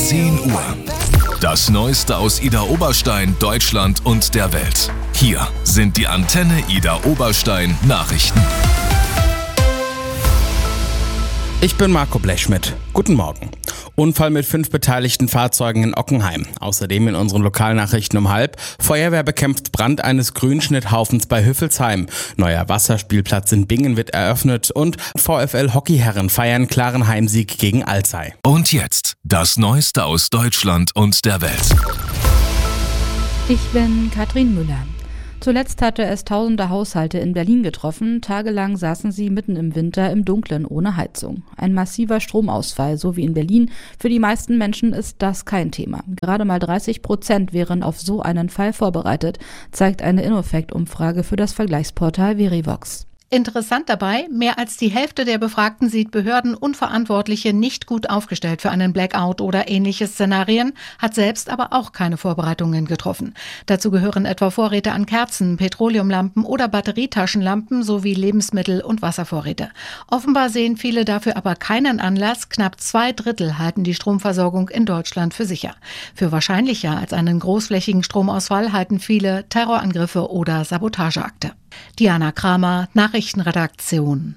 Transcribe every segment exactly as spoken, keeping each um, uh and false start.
zehn Uhr. Das Neueste aus Idar Oberstein, Deutschland und der Welt. Hier sind die Antenne Idar Oberstein Nachrichten. Ich bin Marco Blechschmidt. Guten Morgen. Unfall mit fünf beteiligten Fahrzeugen in Ockenheim. Außerdem in unseren Lokalnachrichten um halb. Feuerwehr bekämpft Brand eines Grünschnitthaufens bei Hüffelsheim. Neuer Wasserspielplatz in Bingen wird eröffnet und VfL-Hockeyherren feiern klaren Heimsieg gegen Alzey. Und jetzt das Neueste aus Deutschland und der Welt. Ich bin Katrin Müller. Zuletzt hatte es tausende Haushalte in Berlin getroffen. Tagelang saßen sie mitten im Winter im Dunkeln ohne Heizung. Ein massiver Stromausfall, so wie in Berlin. Für die meisten Menschen ist das kein Thema. Gerade mal dreißig Prozent wären auf so einen Fall vorbereitet, zeigt eine Innofect-Umfrage für das Vergleichsportal Verivox. Interessant dabei, mehr als die Hälfte der Befragten sieht Behörden und Verantwortliche nicht gut aufgestellt für einen Blackout oder ähnliche Szenarien, hat selbst aber auch keine Vorbereitungen getroffen. Dazu gehören etwa Vorräte an Kerzen, Petroleumlampen oder Batterietaschenlampen sowie Lebensmittel- und Wasservorräte. Offenbar sehen viele dafür aber keinen Anlass. Knapp zwei Drittel halten die Stromversorgung in Deutschland für sicher. Für wahrscheinlicher als einen großflächigen Stromausfall halten viele Terrorangriffe oder Sabotageakte. Diana Kramer, Nachrichtenredaktion.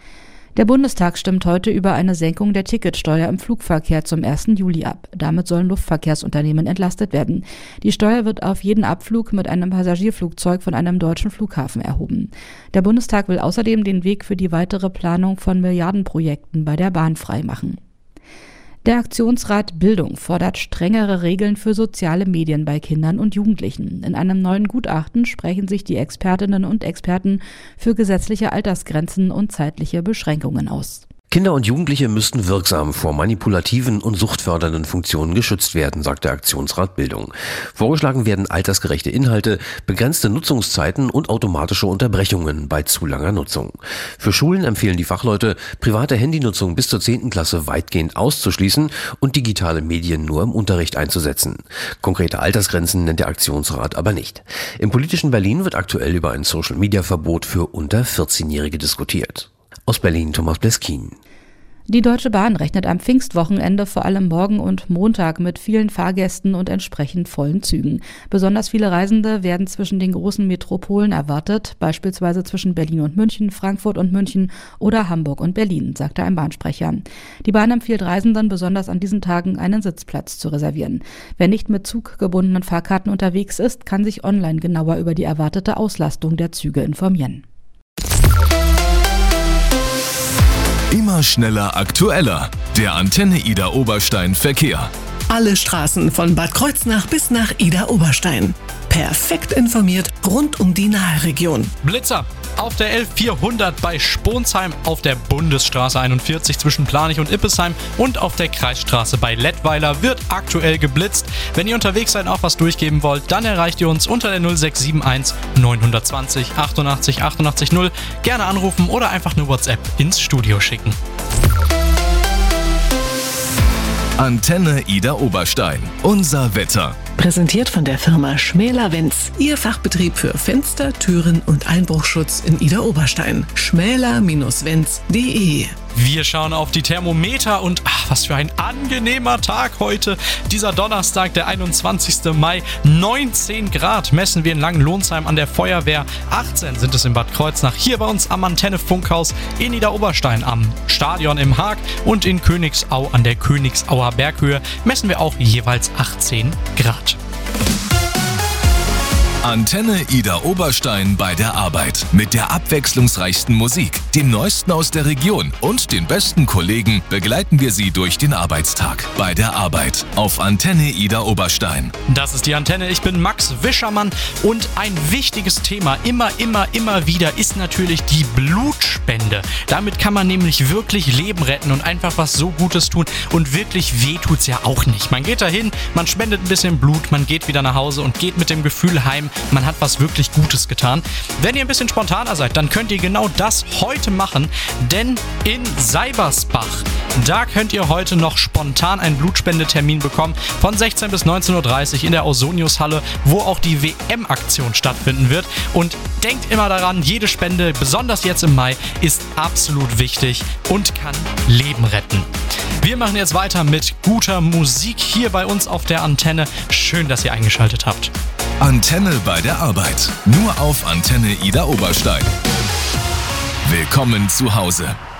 Der Bundestag stimmt heute über eine Senkung der Ticketsteuer im Flugverkehr zum ersten Juli ab. Damit sollen Luftverkehrsunternehmen entlastet werden. Die Steuer wird auf jeden Abflug mit einem Passagierflugzeug von einem deutschen Flughafen erhoben. Der Bundestag will außerdem den Weg für die weitere Planung von Milliardenprojekten bei der Bahn freimachen. Der Aktionsrat Bildung fordert strengere Regeln für soziale Medien bei Kindern und Jugendlichen. In einem neuen Gutachten sprechen sich die Expertinnen und Experten für gesetzliche Altersgrenzen und zeitliche Beschränkungen aus. Kinder und Jugendliche müssten wirksam vor manipulativen und suchtfördernden Funktionen geschützt werden, sagt der Aktionsrat Bildung. Vorgeschlagen werden altersgerechte Inhalte, begrenzte Nutzungszeiten und automatische Unterbrechungen bei zu langer Nutzung. Für Schulen empfehlen die Fachleute, private Handynutzung bis zur zehnten Klasse weitgehend auszuschließen und digitale Medien nur im Unterricht einzusetzen. Konkrete Altersgrenzen nennt der Aktionsrat aber nicht. Im politischen Berlin wird aktuell über ein Social-Media-Verbot für unter vierzehnjährige diskutiert. Aus Berlin Thomas Bleskin. Die Deutsche Bahn rechnet am Pfingstwochenende vor allem morgen und Montag mit vielen Fahrgästen und entsprechend vollen Zügen. Besonders viele Reisende werden zwischen den großen Metropolen erwartet, beispielsweise zwischen Berlin und München, Frankfurt und München oder Hamburg und Berlin, sagte ein Bahnsprecher. Die Bahn empfiehlt Reisenden besonders an diesen Tagen einen Sitzplatz zu reservieren. Wer nicht mit zuggebundenen Fahrkarten unterwegs ist, kann sich online genauer über die erwartete Auslastung der Züge informieren. Immer schneller, aktueller. Der Antenne Idar Oberstein Verkehr. Alle Straßen von Bad Kreuznach bis nach Idar Oberstein. Perfekt informiert rund um die Nahe-Region. Blitzer auf der elf vierhundert bei Sponsheim, auf der Bundesstraße einundvierzig zwischen Planich und Ippesheim und auf der Kreisstraße bei Lettweiler wird aktuell geblitzt. Wenn ihr unterwegs seid und auch was durchgeben wollt, dann erreicht ihr uns unter der null sechs sieben eins neun zwei null achtundachtzig achtundachtzig null. Gerne anrufen oder einfach eine WhatsApp ins Studio schicken. Antenne Idar Oberstein. Unser Wetter. Präsentiert von der Firma Schmäler-Wenz. Ihr Fachbetrieb für Fenster, Türen und Einbruchschutz in Idar Oberstein. schmäler Bindestrich wenz punkt de. Wir schauen auf die Thermometer und ach, was für ein angenehmer Tag heute. Dieser Donnerstag, der einundzwanzigsten Mai, neunzehn Grad messen wir in Langenlohnsheim an der Feuerwehr. achtzehn sind es in Bad Kreuznach, hier bei uns am Antenne-Funkhaus, in Idar Oberstein am Stadion im Haag und in Königsau an der Königsauer Berghöhe messen wir auch jeweils achtzehn Grad. Antenne Idar Oberstein bei der Arbeit. Mit der abwechslungsreichsten Musik, dem Neuesten aus der Region und den besten Kollegen begleiten wir Sie durch den Arbeitstag. Bei der Arbeit auf Antenne Idar Oberstein. Das ist die Antenne, ich bin Max Wischermann und ein wichtiges Thema immer, immer, immer wieder ist natürlich die Blutspende. Damit kann man nämlich wirklich Leben retten und einfach was so Gutes tun und wirklich weh tut's ja auch nicht. Man geht dahin, man spendet ein bisschen Blut, man geht wieder nach Hause und geht mit dem Gefühl heim, man hat was wirklich Gutes getan. Wenn ihr ein bisschen spontaner seid, dann könnt ihr genau das heute machen, denn in Seibersbach, da könnt ihr heute noch spontan einen Blutspendetermin bekommen von sechzehn bis neunzehn Uhr dreißig in der Ausonius-Halle, wo auch die W M-Aktion stattfinden wird. Und denkt immer daran, jede Spende, besonders jetzt im Mai, ist absolut wichtig und kann Leben retten. Wir machen jetzt weiter mit guter Musik hier bei uns auf der Antenne. Schön, dass ihr eingeschaltet habt. Antenne bei der Arbeit. Nur auf Antenne Idar Oberstein. Willkommen zu Hause.